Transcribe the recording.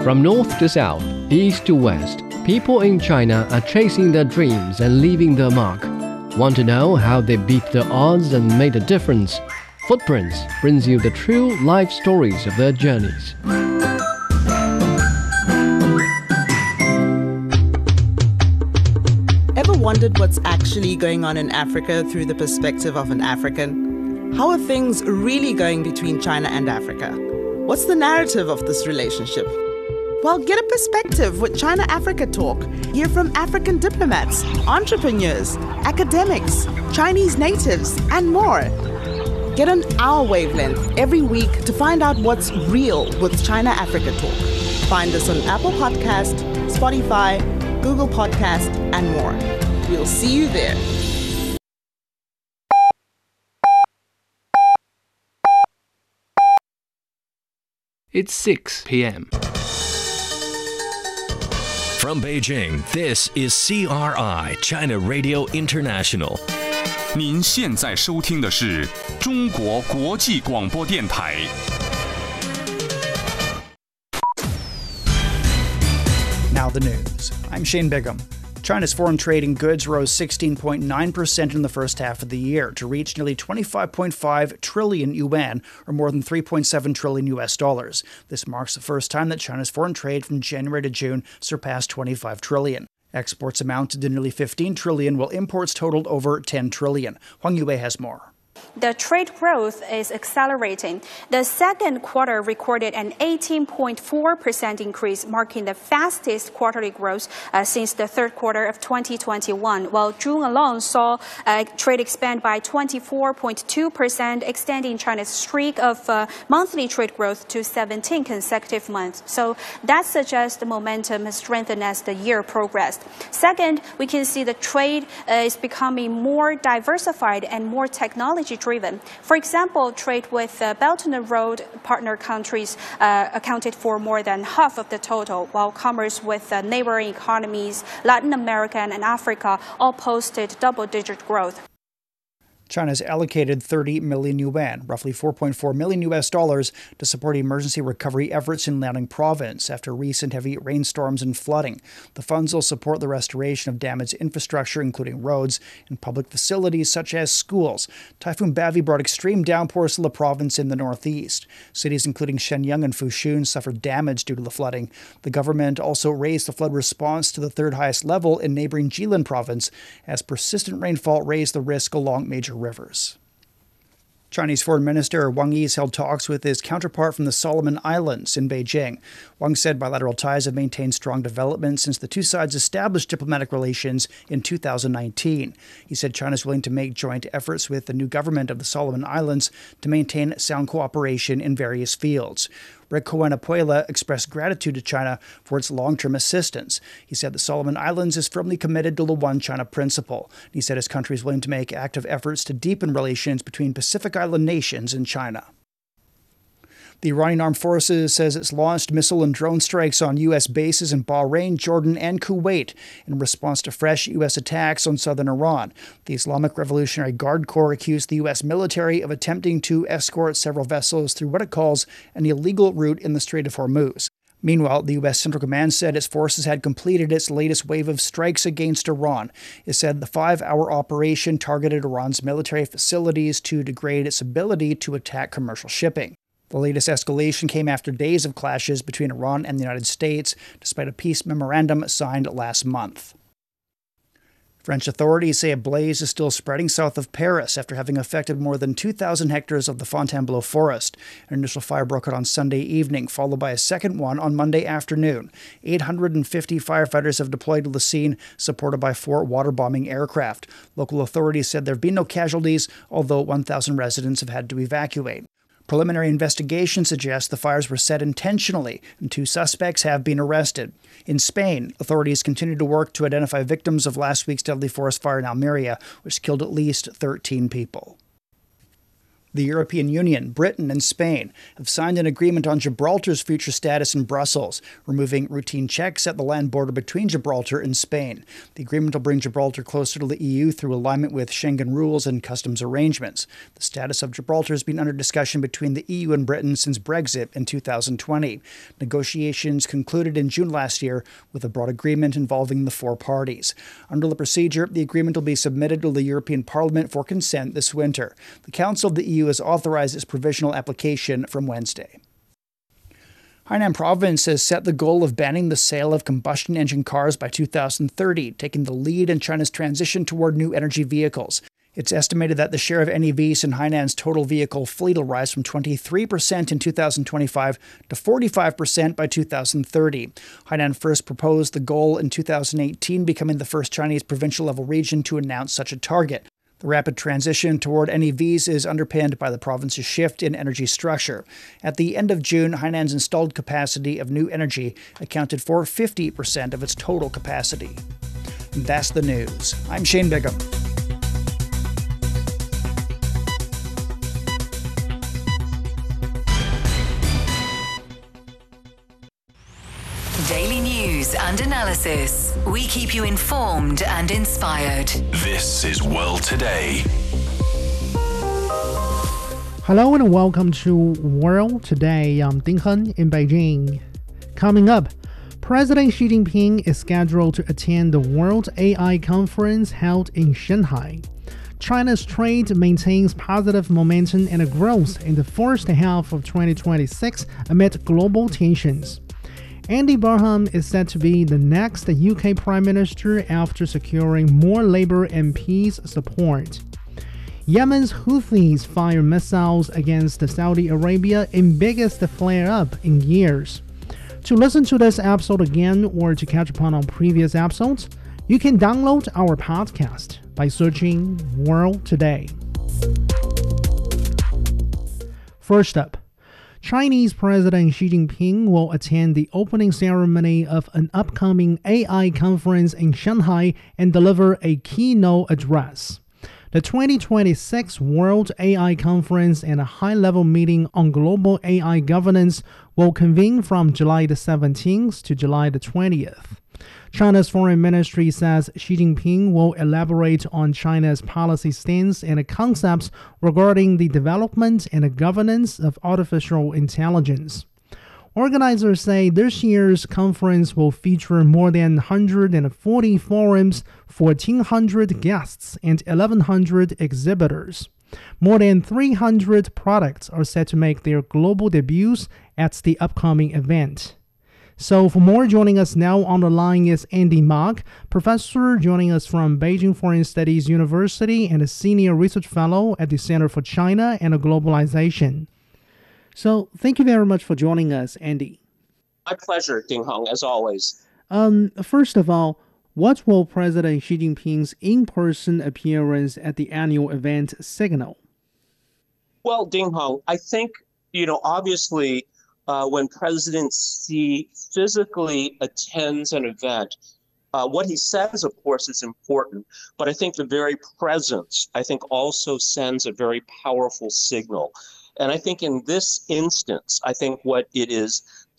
From north to south, east to west, people in China are chasing their dreams and leaving their mark. Want to know how they beat the odds and made a difference? Footprints brings you the true life stories of their journeys. Ever wondered what's actually going on in Africa through the perspective of an African? How are things really going between China and Africa? What's the narrative of this relationship? Well, get a perspective with China-Africa Talk. Hear from African diplomats, entrepreneurs, academics, Chinese natives, and more. Get on our wavelength every week to find out what's real with China-Africa Talk. Find us on Apple Podcast, Spotify, Google Podcast, and more. We'll see you there. It's 6 p.m. From Beijing, this is CRI, China Radio International. 您现在收听的是中国国际广播电台。 Now the news. I'm Shane Bigham. China's foreign trade in goods rose 16.9% in the first half of the year to reach nearly 25.5 trillion yuan, or more than 3.7 trillion US dollars. This marks the first time that China's foreign trade from January to June surpassed 25 trillion. Exports amounted to nearly 15 trillion, while imports totaled over 10 trillion. Huang Yue has more. The trade growth is accelerating. The second quarter recorded an 18.4% increase, marking the fastest quarterly growth since the third quarter of 2021, while June alone saw trade expand by 24.2%, extending China's streak of monthly trade growth to 17 consecutive months. So that suggests the momentum has strengthened as the year progressed. Second, we can see the trade is becoming more diversified and more technology-driven. For example, trade with Belt and Road partner countries accounted for more than half of the total, while commerce with neighboring economies, Latin America and Africa all posted double-digit growth. China's allocated 30 million yuan, roughly 4.4 million US dollars, to support emergency recovery efforts in Liaoning province after recent heavy rainstorms and flooding. The funds will support the restoration of damaged infrastructure, including roads and public facilities such as schools. Typhoon Bavi brought extreme downpours to the province in the northeast. Cities including Shenyang and Fushun suffered damage due to the flooding. The government also raised the flood response to the third highest level in neighboring Jilin province, as persistent rainfall raised the risk along major rivers. Chinese Foreign Minister Wang Yi held talks with his counterpart from the Solomon Islands in Beijing. Wang said bilateral ties have maintained strong development since the two sides established diplomatic relations in 2019. He said China is willing to make joint efforts with the new government of the Solomon Islands to maintain sound cooperation in various fields. Rick Cohen-Apuela expressed gratitude to China for its long-term assistance. He said the Solomon Islands is firmly committed to the One China principle. He said his country is willing to make active efforts to deepen relations between Pacific Island nations and China. The Iranian Armed Forces says it's launched missile and drone strikes on U.S. bases in Bahrain, Jordan, and Kuwait in response to fresh U.S. attacks on southern Iran. The Islamic Revolutionary Guard Corps accused the U.S. military of attempting to escort several vessels through what it calls an illegal route in the Strait of Hormuz. Meanwhile, the U.S. Central Command said its forces had completed its latest wave of strikes against Iran. It said the 5-hour operation targeted Iran's military facilities to degrade its ability to attack commercial shipping. The latest escalation came after days of clashes between Iran and the United States, despite a peace memorandum signed last month. French authorities say a blaze is still spreading south of Paris after having affected more than 2,000 hectares of the Fontainebleau forest. An initial fire broke out on Sunday evening, followed by a second one on Monday afternoon. 850 firefighters have deployed to the scene, supported by 4 water-bombing aircraft. Local authorities said there have been no casualties, although 1,000 residents have had to evacuate. Preliminary investigation suggests the fires were set intentionally, and 2 suspects have been arrested. In Spain, authorities continue to work to identify victims of last week's deadly forest fire in Almeria, which killed at least 13 people. The European Union, Britain, and Spain have signed an agreement on Gibraltar's future status in Brussels, removing routine checks at the land border between Gibraltar and Spain. The agreement will bring Gibraltar closer to the EU through alignment with Schengen rules and customs arrangements. The status of Gibraltar has been under discussion between the EU and Britain since Brexit in 2020. Negotiations concluded in June last year with a broad agreement involving the four parties. Under the procedure, the agreement will be submitted to the European Parliament for consent this winter. The Council of the EU has authorized its provisional application from Wednesday. Hainan Province has set the goal of banning the sale of combustion engine cars by 2030, taking the lead in China's transition toward new energy vehicles. It's estimated that the share of NEVs in Hainan's total vehicle fleet will rise from 23% in 2025 to 45% by 2030. Hainan first proposed the goal in 2018, becoming the first Chinese provincial-level region to announce such a target. The rapid transition toward NEVs is underpinned by the province's shift in energy structure. At the end of June, Hainan's installed capacity of new energy accounted for 50% of its total capacity. And that's the news. I'm Shane Bigham. Daily news and analysis. We keep you informed and inspired. This is World Today. Hello and welcome to World Today. I'm Ding Heng in Beijing. Coming up, President Xi Jinping is scheduled to attend the World AI Conference held in Shanghai. China's trade maintains positive momentum and growth in the first half of 2026 amid global tensions. Andy Burnham is said to be the next UK Prime Minister after securing more Labour MPs' support. Yemen's Houthis fire missiles against Saudi Arabia in biggest flare-up in years. To listen to this episode again or to catch up on previous episodes, you can download our podcast by searching World Today. First up, Chinese President Xi Jinping will attend the opening ceremony of an upcoming AI conference in Shanghai and deliver a keynote address. The 2026 World AI Conference and a high-level meeting on global AI governance will convene from July the 17th to July the 20th. China's foreign ministry says Xi Jinping will elaborate on China's policy stance and concepts regarding the development and governance of artificial intelligence. Organizers say this year's conference will feature more than 140 forums, 1,400 guests, and 1,100 exhibitors. More than 300 products are set to make their global debuts at the upcoming event. So for more, joining us now on the line is Andy Mok, professor joining us from Beijing Foreign Studies University and a senior research fellow at the Center for China and Globalization. So thank you very much for joining us, Andy. My pleasure, Ding Heng, as always. First of all, what will President Xi Jinping's in-person appearance at the annual event signal? Well, Ding Heng, I think, obviously, when President Xi physically attends an event, what he says, of course, is important, but I think the very presence, also sends a very powerful signal. And I think in this instance, I think what it is